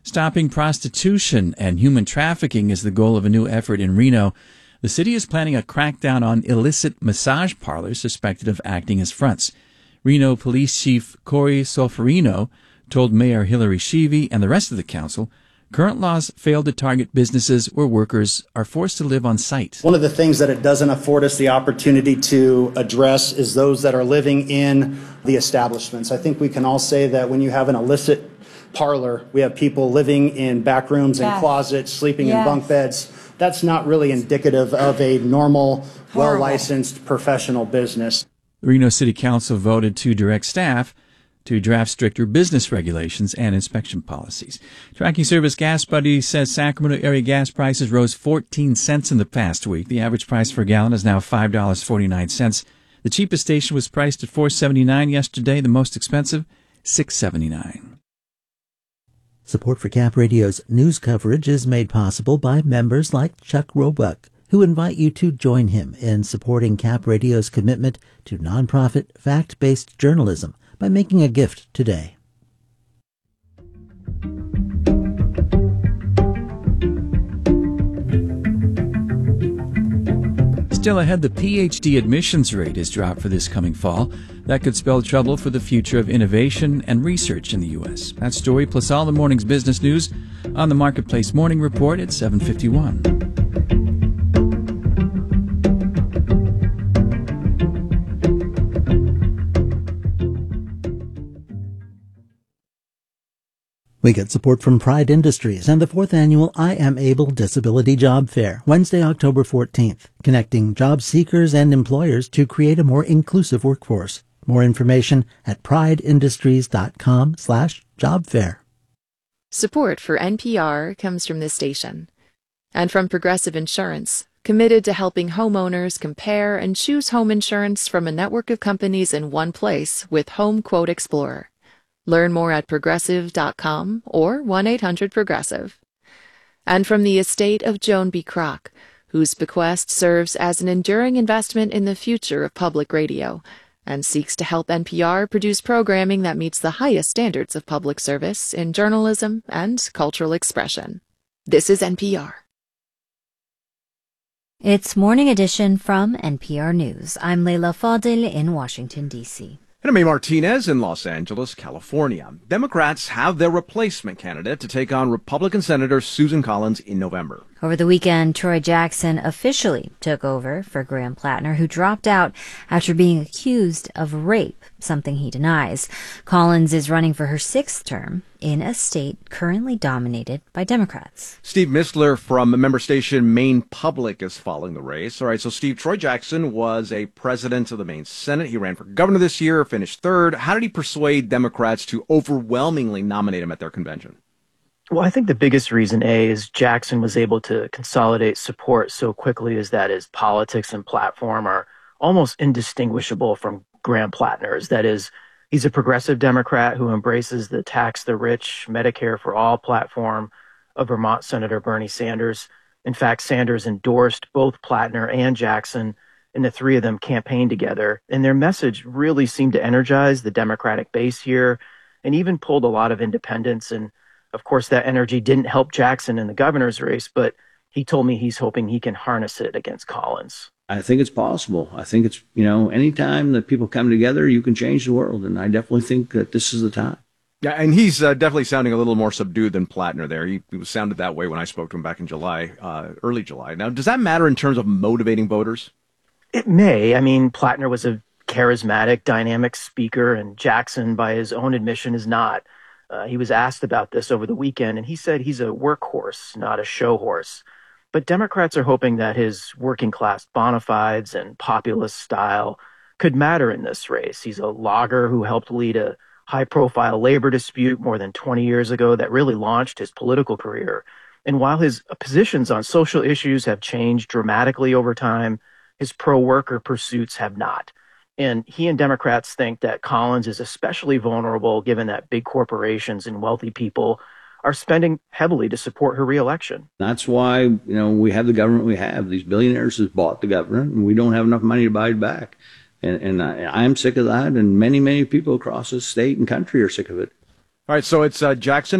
Stopping prostitution and human trafficking is the goal of a new effort in Reno. The city is planning a crackdown on illicit massage parlors suspected of acting as fronts. Reno Police Chief Corey Solferino told Mayor Hillary Sheevey and the rest of the council current laws fail to target businesses where workers are forced to live on site. One of the things that it doesn't afford us the opportunity to address is those that are living in the establishments. I think we can all say that when you have an illicit parlor, we have people living in back rooms and closets, sleeping in bunk beds. That's not really indicative of a normal, well-licensed professional business. The Reno City Council voted to direct staff to draft stricter business regulations and inspection policies. Tracking Service Gas Buddy says Sacramento area gas prices rose 14 cents in the past week. The average price for a gallon is now $5.49. The cheapest station was priced at $4.79 yesterday. The most expensive, $6.79. Support for Cap Radio's news coverage is made possible by members like Chuck Roebuck, who invite you to join him in supporting Cap Radio's commitment to nonprofit, fact-based journalism by making a gift today. Still ahead, the PhD admissions rate has dropped for this coming fall. That could spell trouble for the future of innovation and research in the U.S. That story plus all the morning's business news on the Marketplace Morning Report at 7:51. We get support from Pride Industries and the 4th Annual I Am Able Disability Job Fair, Wednesday, October 14th, connecting job seekers and employers to create a more inclusive workforce. More information at prideindustries.com/jobfair. Support for NPR comes from this station and from Progressive Insurance, committed to helping homeowners compare and choose home insurance from a network of companies in one place with Home Quote Explorer. Learn more at progressive.com or 1-800-PROGRESSIVE. And from the estate of Joan B. Kroc, whose bequest serves as an enduring investment in the future of public radio and seeks to help NPR produce programming that meets the highest standards of public service in journalism and cultural expression. This is NPR. It's Morning Edition from NPR News. I'm Leila Fadel in Washington, D.C. And I'm May Martinez in Los Angeles, California. Democrats have their replacement candidate to take on Republican Senator Susan Collins in November. Over the weekend, Troy Jackson officially took over for Graham Plattner, who dropped out after being accused of rape, something he denies. Collins is running for her 6th term in a state currently dominated by Democrats. Steve Mistler from member station Maine Public is following the race. All right, so Steve, Troy Jackson was a president of the Maine Senate. He ran for governor this year, finished 3rd. How did he persuade Democrats to overwhelmingly nominate him at their convention? Well, I think the biggest reason, is Jackson was able to consolidate support so quickly is that his politics and platform are almost indistinguishable from Graham Plattner's. That is, he's a progressive Democrat who embraces the tax the rich, Medicare for all platform of Vermont Senator Bernie Sanders. In fact, Sanders endorsed both Plattner and Jackson, and the three of them campaigned together. And their message really seemed to energize the Democratic base here and even pulled a lot of independents. And of course, that energy didn't help Jackson in the governor's race, but he told me he's hoping he can harness it against Collins. I think it's possible. I think it's, anytime that people come together, you can change the world. And I definitely think that this is the time. Yeah, and he's definitely sounding a little more subdued than Plattner there. He sounded that way when I spoke to him back in July, early July. Now, does that matter in terms of motivating voters? It may. I mean, Plattner was a charismatic, dynamic speaker, and Jackson, by his own admission, is not. He was asked about this over the weekend, and he said he's a workhorse, not a show horse. But Democrats are hoping that his working-class bona fides and populist style could matter in this race. He's a logger who helped lead a high-profile labor dispute more than 20 years ago that really launched his political career. And while his positions on social issues have changed dramatically over time, his pro-worker pursuits have not. And he and Democrats think that Collins is especially vulnerable given that big corporations and wealthy people are spending heavily to support her reelection. That's why, we have the government we have. These billionaires have bought the government, and we don't have enough money to buy it back. And I'm sick of that, and many, many people across this state and country are sick of it. All right, so it's Jackson